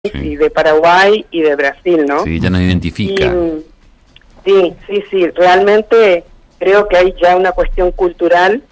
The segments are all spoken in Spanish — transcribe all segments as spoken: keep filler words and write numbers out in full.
Sí. y de Paraguay y de Brasil, ¿no? Sí, ya nos identifica. Y, sí, sí, sí, realmente creo que hay ya una cuestión cultural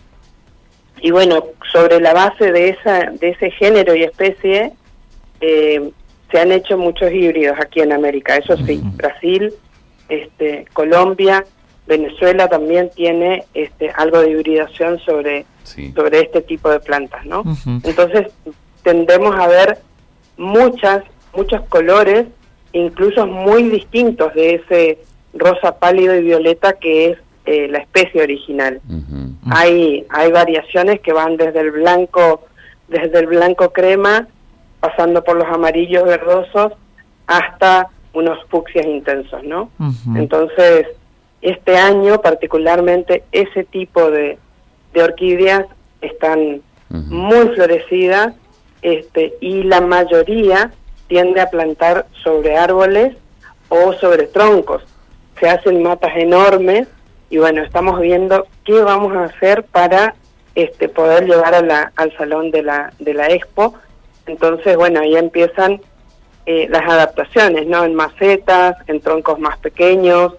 y bueno, sobre la base de esa de ese género y especie eh, se han hecho muchos híbridos aquí en América, eso sí, uh-huh. Brasil, este, Colombia, Venezuela también tiene este algo de hibridación sobre, sí. sobre este tipo de plantas, ¿no? Uh-huh. Entonces tendemos a ver muchas muchos colores, incluso muy distintos de ese rosa pálido y violeta que es eh, la especie original. Uh-huh. Hay hay variaciones que van desde el blanco, desde el blanco crema, pasando por los amarillos verdosos, hasta unos fucsias intensos, ¿no? Uh-huh. Entonces, este año particularmente ese tipo de, de orquídeas están uh-huh. muy florecidas, este, y la mayoría tiende a plantar sobre árboles o sobre troncos. Se hacen matas enormes y bueno, estamos viendo qué vamos a hacer para este poder llevar a la, al salón de la de la expo. Entonces, bueno, ahí empiezan eh, las adaptaciones, ¿no? En macetas, en troncos más pequeños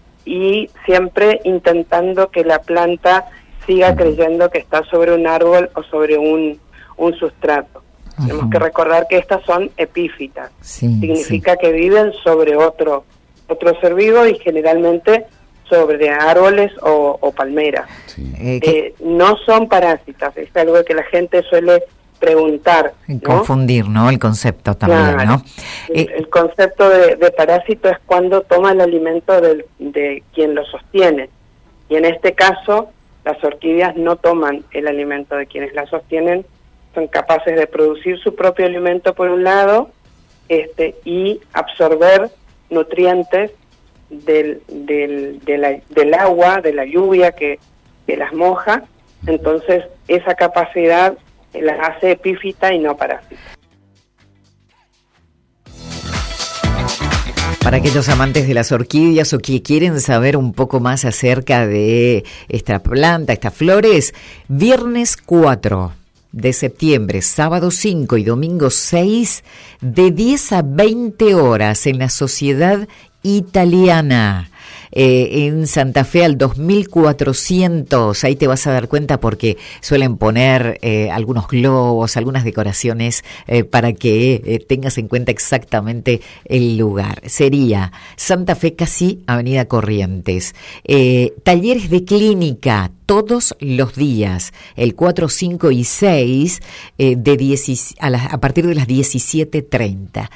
y siempre intentando que la planta siga creyendo que está sobre un árbol o sobre un, un sustrato. Uh-huh. Tenemos que recordar que estas son epífitas, sí, significa sí. que viven sobre otro otro ser vivo y generalmente sobre árboles o, o palmeras. Sí. Eh, eh, no son parásitas, es algo que la gente suele preguntar, ¿no? Confundir, ¿no? El concepto también, claro, ¿no? El, eh, el concepto de, de parásito es cuando toma el alimento del, de quien lo sostiene, y en este caso las orquídeas no toman el alimento de quienes la sostienen, son capaces de producir su propio alimento por un lado, este, y absorber nutrientes del, del, de la, del agua, de la lluvia que, que las moja. Entonces esa capacidad la hace epífita y no parásita. Para aquellos amantes de las orquídeas o que quieren saber un poco más acerca de esta planta, estas flores, viernes cuatro de septiembre, sábado cinco y domingo seis, de diez a veinte horas en la Sociedad Italiana, eh, en Santa Fe al dos mil cuatrocientos. Ahí te vas a dar cuenta porque suelen poner eh, algunos globos, algunas decoraciones eh, para que eh, tengas en cuenta exactamente el lugar. Sería Santa Fe, casi Avenida Corrientes. Eh, talleres de clínica todos los días, el cuatro, cinco y seis, eh, de diez, a, la, a partir de las diecisiete treinta.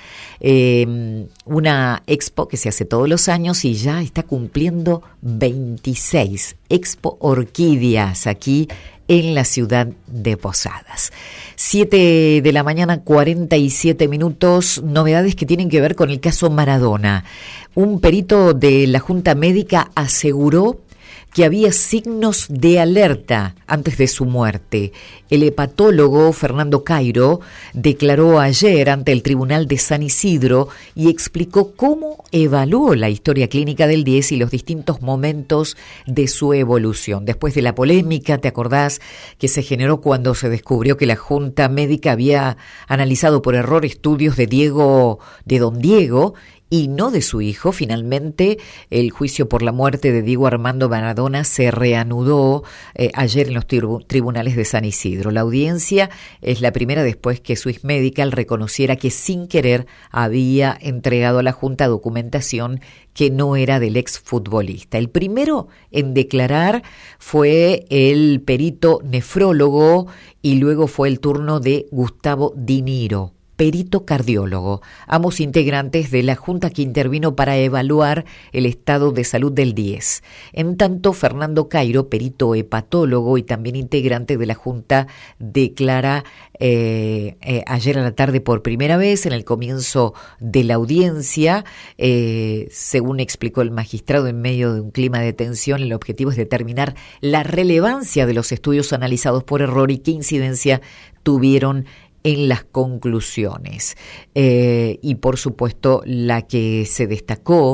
Eh, una expo que se hace todos los años y ya está cumpliendo veintiséis. Expo Orquídeas aquí en la ciudad de Posadas. siete de la mañana, cuarenta y siete minutos. Novedades que tienen que ver con el caso Maradona. Un perito de la Junta Médica aseguró que había signos de alerta antes de su muerte. El hepatólogo Fernando Cairo declaró ayer ante el Tribunal de San Isidro y explicó cómo evaluó la historia clínica del diez y los distintos momentos de su evolución. Después de la polémica, ¿te acordás?, que se generó cuando se descubrió que la Junta Médica había analizado por error estudios de Diego, de don Diego, y no de su hijo. Finalmente, el juicio por la muerte de Diego Armando Maradona se reanudó eh, ayer en los tribu- tribunales de San Isidro. La audiencia es la primera después que Swiss Medical reconociera que sin querer había entregado a la Junta documentación que no era del exfutbolista. El primero en declarar fue el perito nefrólogo y luego fue el turno de Gustavo Di Niro, perito cardiólogo, ambos integrantes de la Junta que intervino para evaluar el estado de salud del diez. En tanto, Fernando Cairo, perito hepatólogo y también integrante de la Junta, declara eh, eh, ayer a la tarde por primera vez en el comienzo de la audiencia. Eh, según explicó el magistrado, en medio de un clima de tensión, el objetivo es determinar la relevancia de los estudios analizados por error y qué incidencia tuvieron en las conclusiones. Eh, y por supuesto, la que se destacó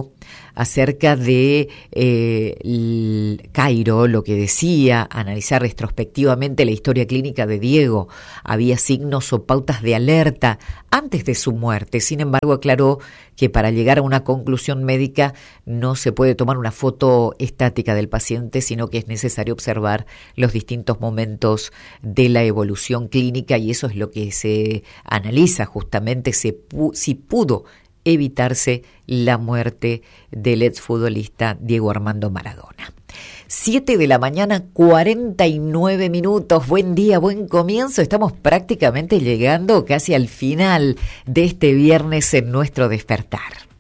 acerca de eh, el Cairo, lo que decía, analizar retrospectivamente la historia clínica de Diego. Había signos o pautas de alerta antes de su muerte. Sin embargo, aclaró que para llegar a una conclusión médica no se puede tomar una foto estática del paciente, sino que es necesario observar los distintos momentos de la evolución clínica, y eso es lo que se analiza justamente, si, pu- si pudo evitarse la muerte del exfutbolista Diego Armando Maradona. Siete de la mañana, cuarenta y nueve minutos. Buen día, buen comienzo. Estamos prácticamente llegando casi al final de este viernes en nuestro despertar.